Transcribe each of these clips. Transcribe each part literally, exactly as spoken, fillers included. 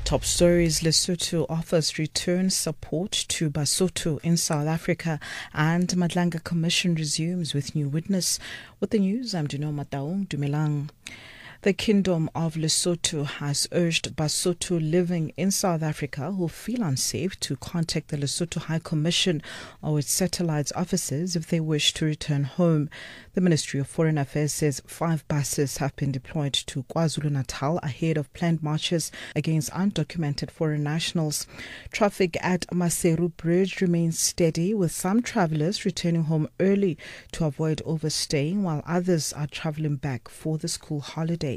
Top stories: Lesotho offers return support to Basotho in South Africa, and Madlanga Commission resumes with new witness. With the news, I'm Dino Mataung Dumelang. The Kingdom of Lesotho has urged Basotho living in South Africa who feel unsafe to contact the Lesotho High Commission or its satellite offices if they wish to return home. The Ministry of Foreign Affairs says five buses have been deployed to KwaZulu-Natal ahead of planned marches against undocumented foreign nationals. Traffic at Maseru Bridge remains steady, with some travellers returning home early to avoid overstaying, while others are travelling back for the school holidays.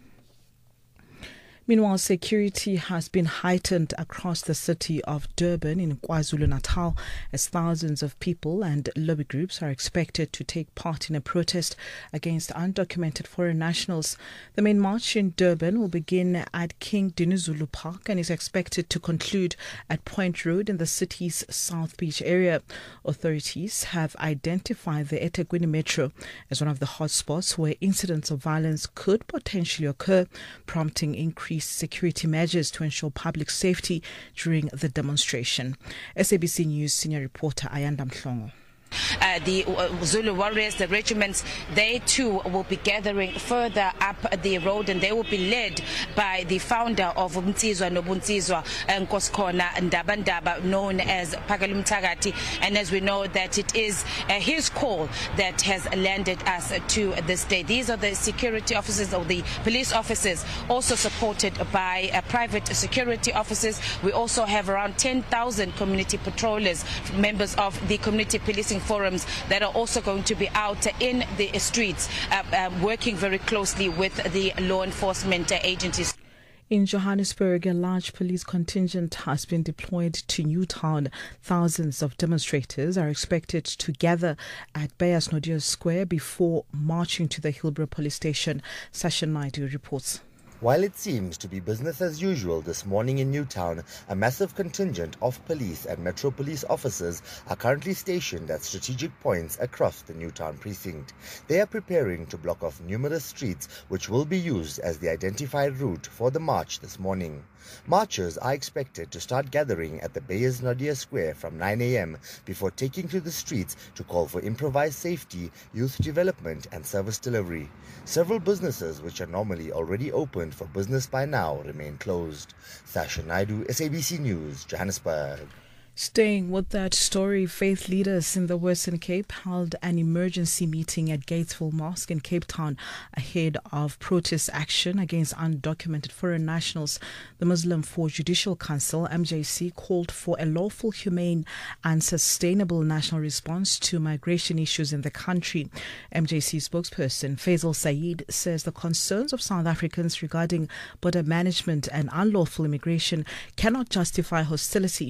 Meanwhile, security has been heightened across the city of Durban in KwaZulu-Natal as thousands of people and lobby groups are expected to take part in a protest against undocumented foreign nationals. The main march in Durban will begin at King Dinuzulu Park and is expected to conclude at Point Road in the city's South Beach area. Authorities have identified the eThekwini Metro as one of the hotspots where incidents of violence could potentially occur, prompting increased security measures to ensure public safety during the demonstration. S A B C News senior reporter Ayanda Mhlongo. Uh, the uh, Zulu warriors, the regiments, they too will be gathering further up the road, and they will be led by the founder of Umtsizwa Nobuntsizwa Nkoskona Ndabandaba, known as Phakela Mthakathi. And as we know that it is uh, his call that has landed us to this day. These are the security officers or the police officers, also supported by uh, private security officers. We also have around ten thousand community patrollers, members of the community policing forums that are also going to be out in the streets, uh, uh, working very closely with the law enforcement uh, agencies. In Johannesburg, a large police contingent has been deployed to Newtown. Thousands of demonstrators are expected to gather at Beyers Naudé Square before marching to the Hillbrow police station. Sasha Naidu reports. While it seems to be business as usual this morning in Newtown, a massive contingent of police and Metro Police officers are currently stationed at strategic points across the Newtown precinct. They are preparing to block off numerous streets which will be used as the identified route for the march this morning. Marchers are expected to start gathering at the Beyers Naudé Square from nine a m before taking to the streets to call for improvised safety, youth development and service delivery. Several businesses which are normally already open for business by now remain closed. Sasha Naidu, S A B C News, Johannesburg. Staying with that story, faith leaders in the Western Cape held an emergency meeting at Gatesville Mosque in Cape Town ahead of protest action against undocumented foreign nationals. The Muslim for Judicial Council, M J C, called for a lawful, humane and sustainable national response to migration issues in the country. M J C spokesperson Faisal Saeed says the concerns of South Africans regarding border management and unlawful immigration cannot justify hostility